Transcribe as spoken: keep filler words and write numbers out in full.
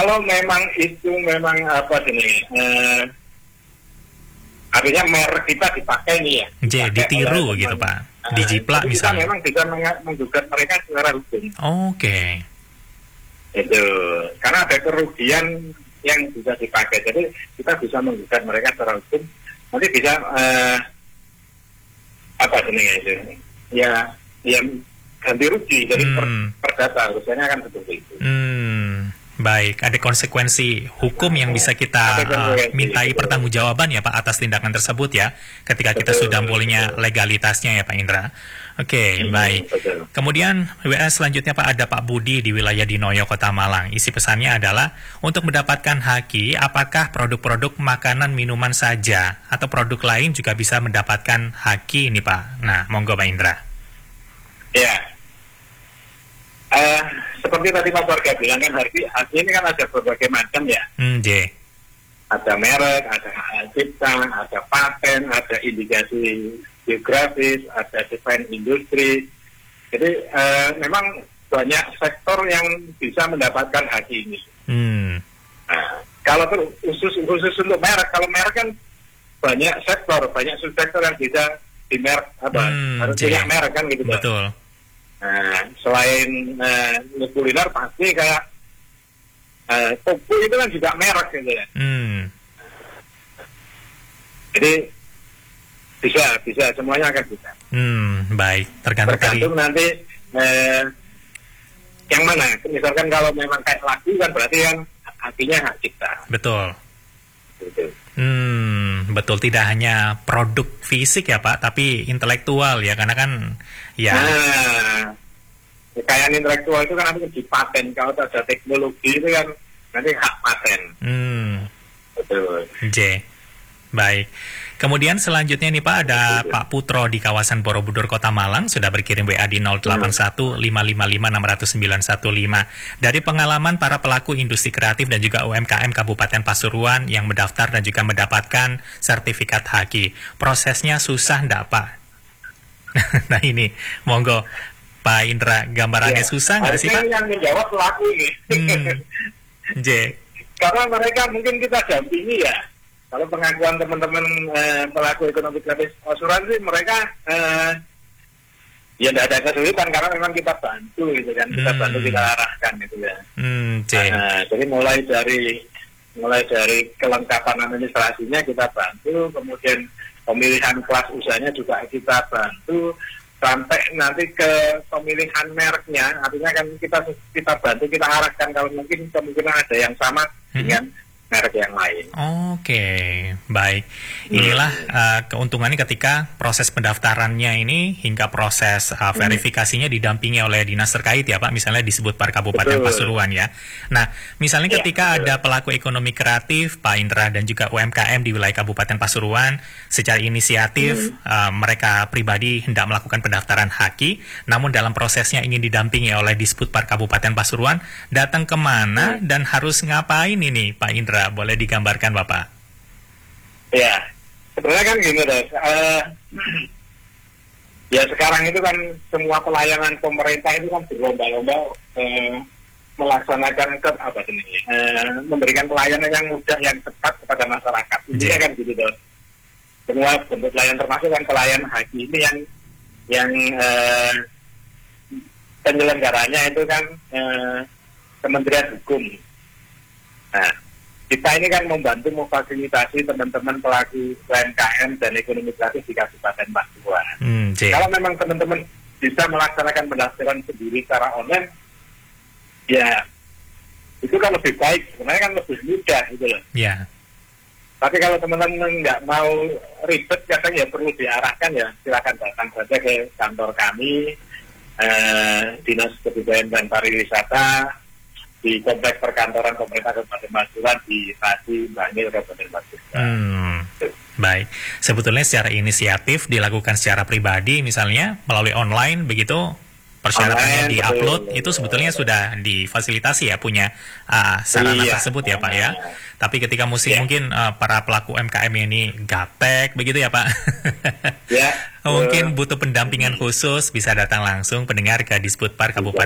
kalau memang itu memang apa sini, eh, artinya merek kita dipakai nih ya. J, ditiru gitu Pak. Nah, Dijiplak misalnya. Kita memang bisa menggugat mereka secara hukum. Oke. Okay. Itu karena ada kerugian yang bisa dipakai, jadi kita bisa menggugat mereka secara hukum. Nanti bisa eh, apa sini itu? Ya, ya ganti rugi. Jadi hmm. per, perdata harusnya kan seperti itu. Hmm. Baik, ada konsekuensi hukum yang bisa kita uh, mintai pertanggungjawaban ya Pak atas tindakan tersebut ya, ketika kita betul, sudah mempunyai legalitasnya ya Pak Indra. Oke, okay, hmm, baik. Betul. Kemudian W A selanjutnya Pak, ada Pak Budi di wilayah Dinoyo, Kota Malang. Isi pesannya adalah untuk mendapatkan haki, apakah produk-produk makanan minuman saja atau produk lain juga bisa mendapatkan haki ini Pak? Nah, monggo Pak Indra. Ya. Uh, seperti tadi Mas Warga bilang kan, haki, haki ini kan ada berbagai macam ya. Hmm, J. Ada merek, ada hak cipta, ada paten, ada indikasi geografis, ada desain industri. Jadi uh, memang banyak sektor yang bisa mendapatkan haki ini. Hmm. Nah, kalau khusus khusus untuk merek, kalau merek kan banyak sektor, banyak subsektor yang bisa di merek apa hmm, harus J. punya merek kan gitu. Betul. Nah, selain uh, kuliner pasti kayak uh, kopi itu kan juga merek gitu ya. Hmm. Jadi bisa, bisa semuanya akan bisa. Hmm, baik. Tergantung, Tergantung dari... nanti uh, yang mana. Misalkan kalau memang kayak lagu kan berarti kan artinya hak cipta. Betul. Gitu. Hmm, betul, tidak hanya produk fisik ya Pak, tapi intelektual ya, karena kan ya. Nah, kekayaan intelektual itu kan nanti dipaten. Kalau ada teknologi itu kan nanti hak paten. Hmm. Betul. J. Baik. Kemudian selanjutnya nih Pak, ada Betul. Pak Putro di kawasan Borobudur, Kota Malang, sudah berkirim W A di nol delapan satu lima lima lima enam nol sembilan satu lima. Dari pengalaman para pelaku industri kreatif dan juga U M K M Kabupaten Pasuruan yang mendaftar dan juga mendapatkan sertifikat haki, prosesnya susah enggak Pak? Nah ini, monggo Pak Indra, gambarannya ya, susah nggak sih Pak? Yang menjawab pelaku ini. Hmm. J. Karena mereka mungkin kita dampingi ya. Kalau pengakuan teman-teman eh, pelaku ekonomi kreatif Pasuruan sih mereka eh, ya tidak ada kesulitan karena memang kita bantu gitu kan, kita hmm. bantu kita arahkan gitu ya. Hmm, nah, jadi mulai dari mulai dari kelengkapan administrasinya kita bantu, kemudian pemilihan kelas usahanya juga kita bantu, sampai nanti ke pemilihan mereknya, artinya kan kita kita bantu, kita arahkan kalau mungkin kemungkinan ada yang sama hmm. dengan merek yang lain. Oke, baik. Inilah uh, keuntungannya ketika proses pendaftarannya ini hingga proses uh, verifikasinya didampingi oleh dinas terkait ya Pak, misalnya disebut Par Kabupaten Betul. Pasuruan ya. Nah, misalnya ketika ya, ada pelaku ekonomi kreatif Pak Indra dan juga U M K M di wilayah Kabupaten Pasuruan, secara inisiatif hmm. uh, mereka pribadi hendak melakukan pendaftaran haki, namun dalam prosesnya ingin didampingi oleh Disput Par Kabupaten Pasuruan, datang kemana hmm. dan harus ngapain ini Pak Indra? Boleh digambarkan Bapak? Ya, sebenarnya kan gini deh. Uh, ya sekarang itu kan semua pelayanan pemerintah itu kan berlomba-lomba uh, melaksanakan ke apa ini, uh, memberikan pelayanan yang mudah, yang cepat kepada masyarakat. Intinya kan gitu dong. Semua bentuk pelayanan termasuk kan pelayanan haji ini yang yang uh, penyelenggaranya itu kan uh, Kementerian Hukum. Nah, kita ini kan membantu memfasilitasi teman-teman pelaku U M K M dan ekonomi kreatif di Kabupaten Pasuruan. Hmm, Kalau memang teman-teman bisa melaksanakan pendaftaran sendiri secara online, ya itu kan lebih baik, sebenarnya kan lebih mudah gitu loh. Yeah. Tapi kalau teman-teman nggak mau ribet, kadang ya perlu diarahkan ya, silakan datang saja ke kantor kami, eh, Dinas Kebudayaan dan Pariwisata, di kompleks perkantoran pemerintah Kabupaten Pasuruan di Pati Bangil Kabupaten Pasuruan. Hmm, baik. Sebetulnya secara inisiatif dilakukan secara pribadi, misalnya melalui online begitu, persyaratannya di-upload, itu sebetulnya sudah difasilitasi ya, punya uh, sarana iya, tersebut ya Pak ya. Tapi ketika musik iya. mungkin uh, para pelaku U M K M ini gaptek begitu ya Pak. Ya. Mungkin butuh pendampingan khusus, bisa datang langsung pendengar ke Disput Par Kabupaten